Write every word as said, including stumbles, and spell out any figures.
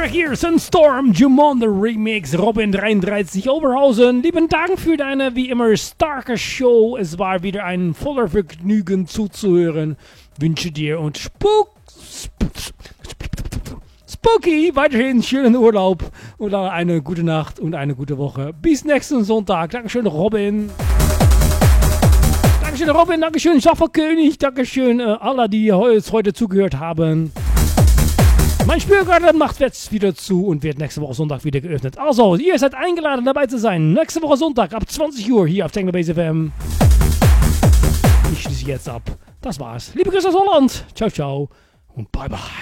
hier Sunstorm, Jumon, der Remix, Robin dreiunddreißig Oberhausen. Lieben Dank für deine wie immer starke Show. Es war wieder ein voller Vergnügen zuzuhören. Wünsche dir und Spuk, Spuk, Spooky weiterhin schönen Urlaub oder eine gute Nacht und eine gute Woche. Bis nächsten Sonntag. Dankeschön, Robin. Dankeschön, Robin. Dankeschön, Schafferkönig. Dankeschön, äh, alle, die heute zugehört haben. Mein Spürgarten macht jetzt wieder zu und wird nächste Woche Sonntag wieder geöffnet. Also, ihr seid eingeladen, dabei zu sein. Nächste Woche Sonntag ab zwanzig Uhr hier auf Technobase F M. Ich schließe jetzt ab. Das war's. Liebe Grüße aus Holland. Ciao, ciao und bye, bye.